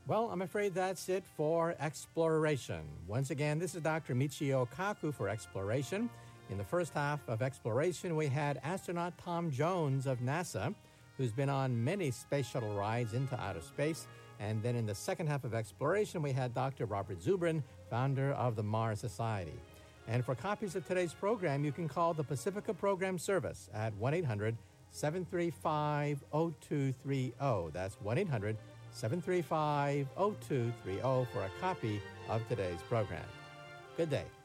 Well, I'm afraid that's it for Exploration. Once again, this is Dr. Michio Kaku for Exploration. In the first half of Exploration, we had astronaut Tom Jones of NASA, who's been on many space shuttle rides into outer space. And then in the second half of Exploration, we had Dr. Robert Zubrin, founder of the Mars Society. And for copies of today's program, you can call the Pacifica Program Service at 1-800-735-0230. That's 1-800-735-0230 for a copy of today's program. Good day.